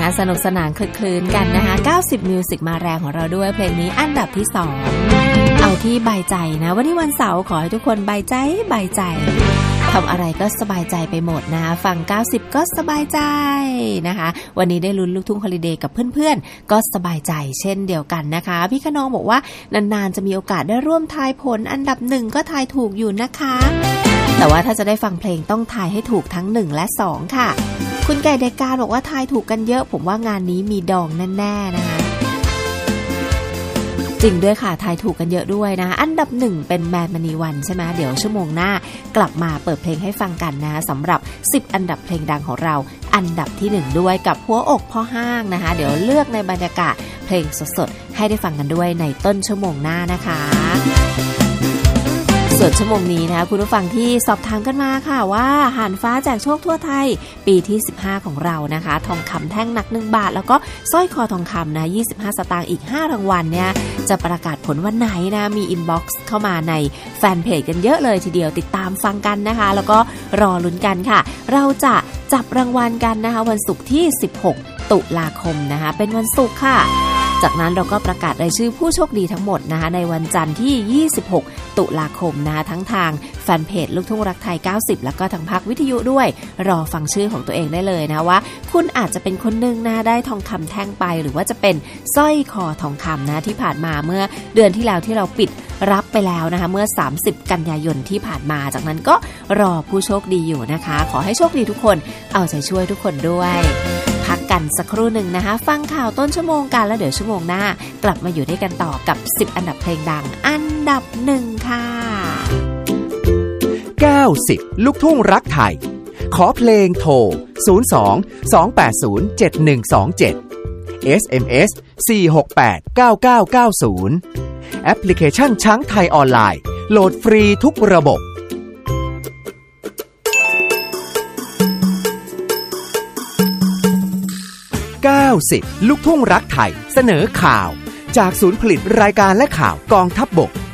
สนุกสนานคลึกคลื้นกันนะคะ90 Music มาแรงของเราด้วยเพลงนี้อันดับที่2เอาที่ใบใจนะวันนี้วันเสาร์ขอให้ทุกคนใบใจทำอะไรก็สบายใจไปหมดนะฟัง90ก็สบายใจนะคะวันนี้ได้ลุ้นลูกทุ่งฮอลิเดย์กับเพื่อนๆก็สบายใจเช่นเดียวกันนะคะพี่ขนองบอกว่านานๆจะมีโอกาสได้ร่วมทายผลอันดับ1ก็ทายถูกอยู่นะคะแต่ว่าถ้าจะได้ฟังเพลงต้องทายให้ถูกทั้ง1และ2ค่ะคุณไก่เด็กการบอกว่าทายถูกกันเยอะผมว่างานนี้มีดองแน่ๆนะคะจริงด้วยค่ะทายถูกกันเยอะด้วยนะอันดับ1เป็นแมนมณีวันใช่ไหมเดี๋ยวชั่วโมงหน้ากลับมาเปิดเพลงให้ฟังกันนะสำหรับ10อันดับเพลงดังของเราอันดับที่1ด้วยกับหัวอกพ่อห้างนะคะเดี๋ยวเลือกในบรรยากาศเพลงสดๆให้ได้ฟังกันด้วยในต้นชั่วโมงหน้านะคะส่วนชั่วโมงนี้นะคะคุณผู้ฟังที่สอบถามกันมาค่ะว่าหานฟ้าแจกโชคทั่วไทยปีที่15ของเรานะคะทองคำแท่งหนัก1บาทแล้วก็สร้อยคอทองคำนะ25สตางค์อีก5รางวัลเนี่ยจะประกาศผลวันไหนนะมีอินบ็อกซ์เข้ามาในแฟนเพจกันเยอะเลยทีเดียวติดตามฟังกันนะคะแล้วก็รอลุ้นกันค่ะเราจะจับรางวัลกันนะคะวันศุกร์ที่16ตุลาคมนะคะเป็นวันศุกร์ค่ะจากนั้นเราก็ประกาศรายชื่อผู้โชคดีทั้งหมดนะคะในวันจันทร์ที่26ตุลาคมนะคะทั้งทางแฟนเพจลูกทุ่งรักไทย90แล้วก็ทางภาควิทยุด้วยรอฟังชื่อของตัวเองได้เลยนะว่าคุณอาจจะเป็นคนนึงนะได้ทองคำแท่งไปหรือว่าจะเป็นสร้อยคอทองคำนะที่ผ่านมาเมื่อเดือนที่แล้วที่เราปิดรับไปแล้วนะคะเมื่อ30กันยายนที่ผ่านมาจากนั้นก็รอผู้โชคดีอยู่นะคะขอให้โชคดีทุกคนเอาใจช่วยทุกคนด้วยพักกันสักครู่หนึ่งนะคะฟังข่าวต้นชั่วโมงกันแล้วเดี๋ยวชั่วโมงหน้ากลับมาอยู่ด้วยกันต่อกับ10อันดับเพลงดังอันดับ1ค่ะ 90ลูกทุ่งรักไทยขอเพลงโทร02 280 7127 SMS 468 9990 แอปพลิเคชันช้างไทยออนไลน์โหลดฟรีทุกระบบ90ลูกทุ่งรักไทยเสนอข่าวจากศูนย์ผลิตรายการและข่าวกองทัพบก